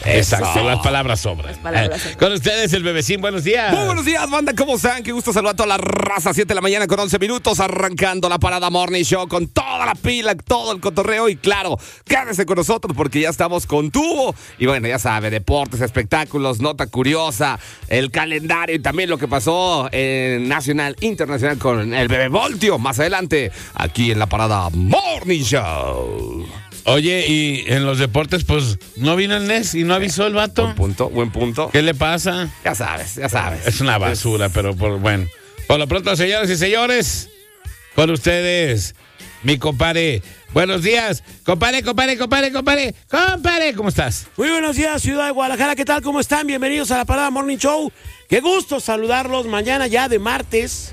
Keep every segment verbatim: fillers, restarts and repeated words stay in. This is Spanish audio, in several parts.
Exacto, Eso. las palabras sobran. Las palabras sobran. Con ustedes, el Bebecín, buenos días. Muy buenos días, banda, ¿cómo están? Qué gusto saludar a toda la raza. siete de la mañana con once minutos, arrancando la Parada Morning Show con toda la pila, todo el cotorreo. Y claro, quédese con nosotros porque ya estamos con tubo. Y bueno, ya sabe, deportes, espectáculos, nota curiosa, el calendario y también lo que pasó en nacional, internacional con el Bebé Voltio. Más adelante, aquí en la Parada Morning Show. Oye, y en los deportes, pues, ¿no vino el Nes y no avisó el vato? Buen punto, buen punto. ¿Qué le pasa? Ya sabes, ya sabes. Es una basura, es... pero por bueno. Por lo pronto, señoras y señores, con ustedes, mi compadre. Buenos días, compadre, compadre, compadre, compadre, compadre, ¿cómo estás? Muy buenos días, ciudad de Guadalajara, ¿qué tal? ¿Cómo están? Bienvenidos a la Parada Morning Show. Qué gusto saludarlos mañana ya de martes.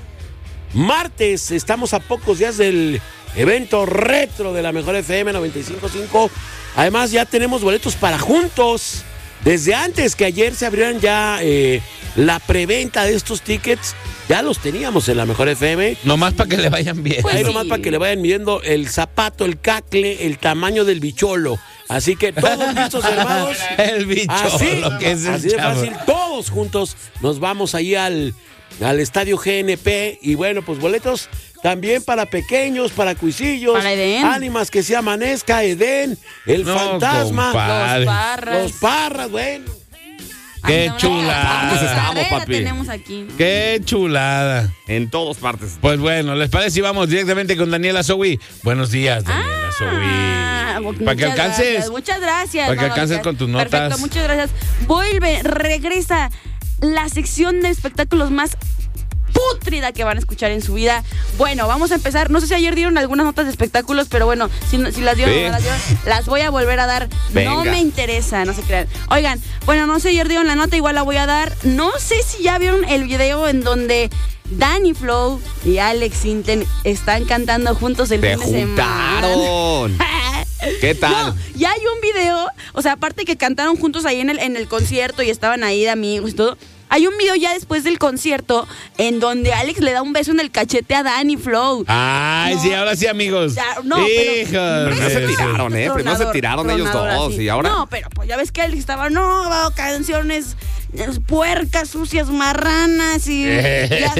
Martes, estamos a pocos días del evento retro de la Mejor F M noventa y cinco punto cinco. Además, ya tenemos boletos para juntos. Desde antes que ayer se abrieran ya eh, la preventa de estos tickets, ya los teníamos en la Mejor F M. Nomás para que le vayan bien. Pues Ahí sí. Nomás para que le vayan midiendo el zapato, el cacle, el tamaño del bicholo. Así que todos listos, hermanos. El bicholo, así, que es el así de chavo. fácil, todos juntos nos vamos ahí al, al estadio G N P. Y bueno, pues boletos también para pequeños, para cuisillos, para Edén, ánimas que se amanezca, Edén, el no, fantasma, compadre. los parras, los parras, bueno. Qué chulada. Estamos, papi. Tenemos aquí. Qué chulada. En todas partes. Pues bueno, ¿les parece si vamos directamente con Daniela Sowi? Buenos días, Daniela ah, Sowi. Para que alcances. Gracias, muchas gracias. Para que no, alcances no, con tus notas. Perfecto, muchas gracias. Vuelve, regresa la sección de espectáculos más pútrida que van a escuchar en su vida. Bueno, vamos a empezar. No sé si ayer dieron algunas notas de espectáculos, pero bueno, si, si las dieron, sí. no las dieron, las voy a volver a dar. Venga. No me interesa, no se crean. Oigan, bueno, no sé, ayer dieron la nota, igual la voy a dar. No sé si ya vieron el video en donde Danny Flow y Alex Sintek están cantando juntos el fin de semana. ¿Qué tal? No, ya hay un video, o sea, aparte que cantaron juntos ahí en el, en el concierto y estaban ahí de amigos y todo. Hay un video ya después del concierto en donde Alex le da un beso en el cachete a Danny Flow. Ay, no, sí, ahora sí, amigos. Ya, no, Hijos, pero no se tiraron, ¿eh? Pero no se tiraron ellos dos. ¿Y ahora? No, pero pues ya ves que Alex estaba, no, canciones puercas, sucias, marranas y ya,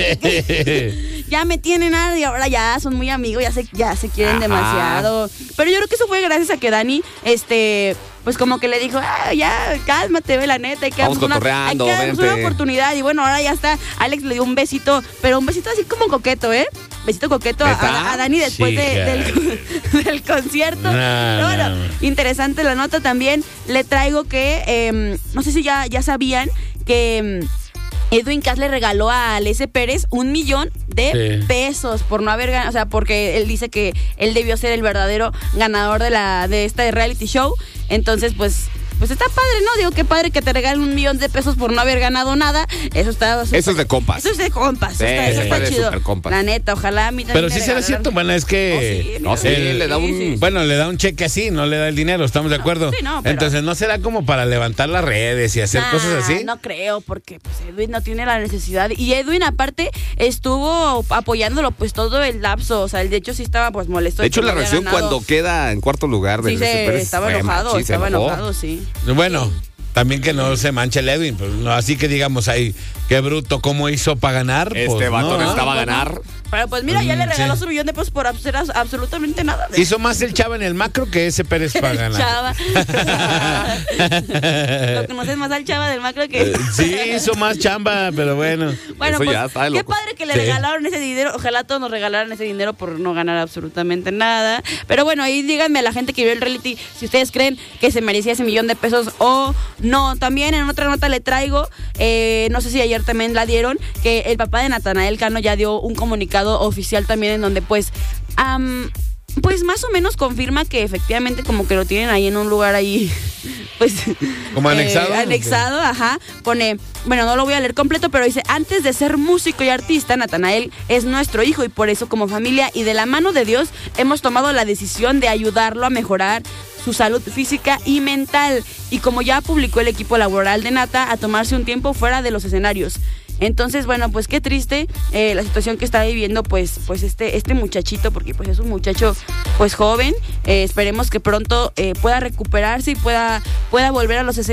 ya me tienen nada y ahora ya son muy amigos, ya se, ya se quieren Ajá. demasiado. Pero yo creo que eso fue gracias a que Danny, este... pues como que le dijo, ah, ya, cálmate, ve, la neta, hay que darnos una, hay que darnos una oportunidad. Y bueno, ahora ya está, Alex le dio un besito, pero un besito así como coqueto, ¿eh? Besito coqueto a, a, a Danny después sí, de, del, del concierto. No, pero bueno, no. Interesante la nota también. Le traigo que, eh, no sé si ya, ya sabían que... Eh, Edwin Cass le regaló a Alessia Pérez un millón de sí. pesos por no haber ganado, o sea, porque él dice que él debió ser el verdadero ganador de la de esta reality show. Entonces, pues, pues está padre, ¿no? Digo, qué padre que te regalen un millón de pesos por no haber ganado nada. Eso está... Eso, eso es de compas. Eso es de compas. Sí, eso está, eso está chido. La neta, ojalá a mí también. Pero sí será cierto, bueno, es que... No, sí, no, sí, el, le da un... Sí, sí. Bueno, le da un cheque así, no le da el dinero, ¿estamos de acuerdo? Sí, no, pero... Entonces, ¿no será como para levantar las redes y hacer nah, cosas así? No creo, porque pues Edwin no tiene la necesidad. Y Edwin, aparte, estuvo apoyándolo pues todo el lapso. O sea, de hecho sí estaba pues molesto. De hecho, la reacción cuando queda en cuarto lugar de sí, se, estaba enojado, estaba enojado, sí. Bueno... También que no se manche el Edwin, pues, no, así que digamos ahí, qué bruto, cómo hizo para ganar. Este pues, vato no, necesitaba no, ganar. Pero pues mira, ya le regaló sí. su millón de pesos por hacer absolutamente nada. ¿De? Hizo más el Chava en el macro que ese Pérez para ganar. Chava. Lo conoces más al Chava del macro que... Eh, sí, hizo más chamba, pero bueno. Bueno, Eso pues ya está, qué loco. padre que le sí. regalaron ese dinero. Ojalá todos nos regalaran ese dinero por no ganar absolutamente nada. Pero bueno, ahí díganme a la gente que vio el reality si ustedes creen que se merecía ese millón de pesos o no. También en otra nota le traigo, eh, no sé si ayer también la dieron, que el papá de Natanael Cano ya dio un comunicado oficial también en donde pues... Um, pues más o menos confirma que efectivamente como que lo tienen ahí en un lugar ahí, pues... ¿Como anexado? Eh, anexado, okay. Ajá. Pone, bueno, no lo voy a leer completo, pero dice, antes de ser músico y artista, Natanael es nuestro hijo y por eso como familia y de la mano de Dios hemos tomado la decisión de ayudarlo a mejorar su salud física y mental. Y como ya publicó el equipo laboral de Nata, a tomarse un tiempo fuera de los escenarios. Entonces, bueno, pues qué triste eh, la situación que está viviendo pues, pues este, este muchachito, porque pues es un muchacho pues joven. Eh, esperemos que pronto eh, pueda recuperarse y pueda, pueda volver a los escenarios.